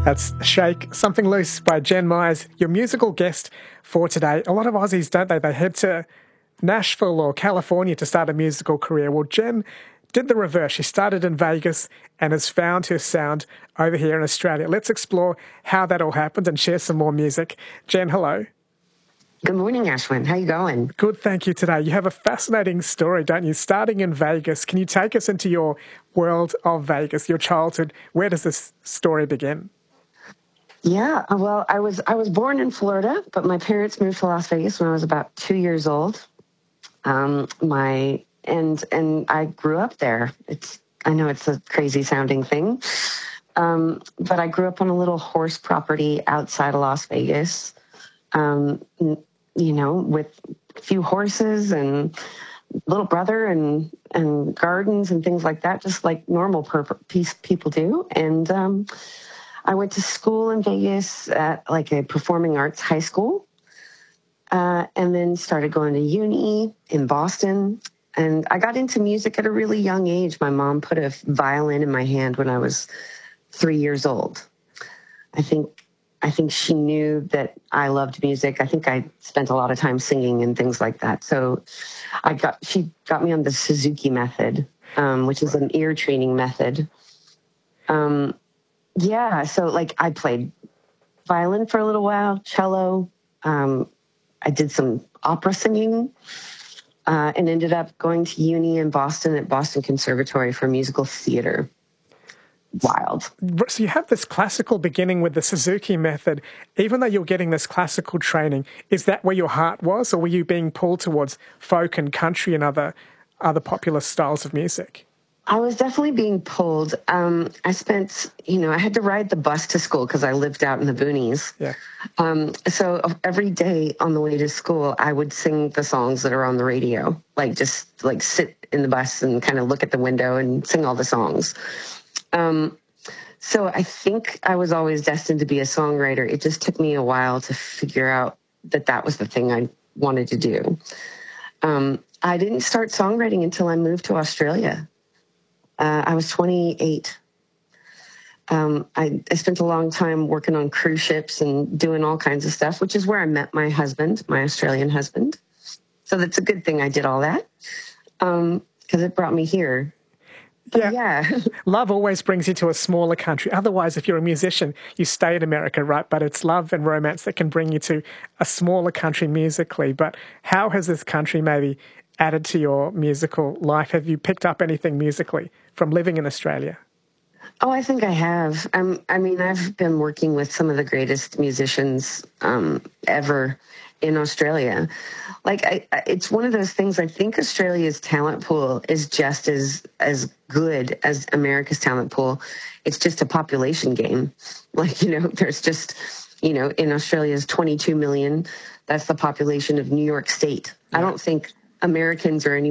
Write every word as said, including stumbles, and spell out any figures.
That's Shake, Something Loose by Jen Myers, your musical guest for today. A lot of Aussies, don't they? They head to Nashville or California to start a musical career. Well, Jen did the reverse. She started in Vegas and has found her sound over here in Australia. Let's explore how that all happened and share some more music. Jen, hello. Good morning, Ashwin. How you going? Good, thank you today. You have a fascinating story, don't you? Starting in Vegas. Can you take us into your world of Vegas, your childhood? Where does this story begin? Yeah, well, I was I was born in Florida, but my parents moved to Las Vegas when I was about two years old. Um, my and and I grew up there. It's I know it's a crazy sounding thing, um, but I grew up on a little horse property outside of Las Vegas. Um, you know, with a few horses and little brother and and gardens and things like that, just like normal per- people do. And um, I went to school in Vegas at like a performing arts high school, uh, and then started going to uni in Boston. And I got into music at a really young age. My mom put a violin in my hand when I was three years old. I think I think she knew that I loved music. I think I spent a lot of time singing and things like that. So I got she got me on the Suzuki method, um, which is an ear training method. Um, Yeah, so like I played violin for a little while, cello. Um, I did some opera singing, uh, and ended up going to uni in Boston at Boston Conservatory for musical theater. Wild. So you have this classical beginning with the Suzuki method. Even though you're getting this classical training, is that where your heart was, or were you being pulled towards folk and country and other other popular styles of music? I was definitely being pulled. Um, I spent, you know, I had to ride the bus to school because I lived out in the boonies. Yeah. Um, so every day on the way to school, I would sing the songs that are on the radio, like just like sit in the bus and kind of look at the window and sing all the songs. Um, so I think I was always destined to be a songwriter. It just took me a while to figure out that that was the thing I wanted to do. Um, I didn't start songwriting until I moved to Australia. Uh, I was twenty-eight. Um, I, I spent a long time working on cruise ships and doing all kinds of stuff, which is where I met my husband, my Australian husband. So that's a good thing I did all that, um, because it brought me here. But Yeah. yeah. Love always brings you to a smaller country. Otherwise, if you're a musician, you stay in America, right? But it's love and romance that can bring you to a smaller country musically. But how has this country maybe added to your musical life? Have you picked up anything musically from living in Australia? Oh, I think I have. Um, I mean, I've been working with some of the greatest musicians um, ever in Australia. Like, I, I, it's one of those things. I think Australia's talent pool is just as as good as America's talent pool. It's just a population game. Like, you know, there's just, you know, in Australia's twenty-two million. That's the population of New York State. Yeah. I don't think Americans are any